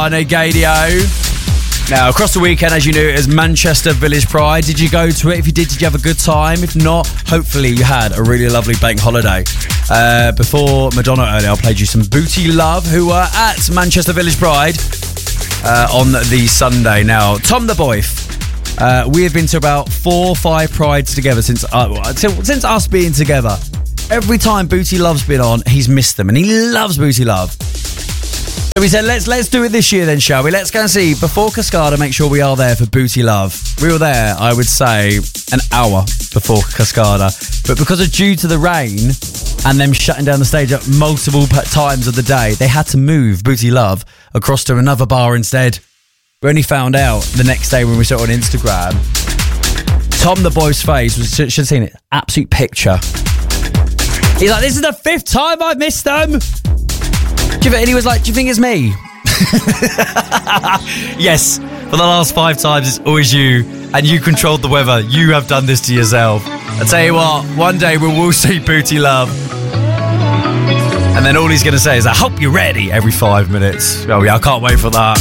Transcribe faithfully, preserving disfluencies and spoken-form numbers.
Arne Gadio. Now, across the weekend, as you knew, it was Manchester Village Pride. Did you go to it? If you did, did you have a good time? If not, hopefully you had a really lovely bank holiday. Uh, before Madonna earlier, I played you some Booty Love, who were at Manchester Village Pride uh, on the Sunday. Now, Tom the Boyf. Uh, we have been to about four or five prides together since uh, since us being together. Every time Booty Love's been on, he's missed them, and he loves Booty Love. So we said, let's let's do it this year then, shall we? Let's go and see, before Cascada, make sure we are there for Booty Love. We were there, I would say, an hour before Cascada. But because of due to the rain and them shutting down the stage at multiple times of the day, they had to move Booty Love across to another bar instead. We only found out the next day when we saw it on Instagram. Tom the Boy's face, was, should have seen it, absolute picture. He's like, this is the fifth time I've missed them. Do you, and he was like, do you think it's me? Yes, for the last five times it's always you, and you controlled the weather. You have done this to yourself. I tell you what, one day we will see Booty Love, and then all he's going to say is, I hope you're ready, every five minutes. Oh yeah, I can't wait for that.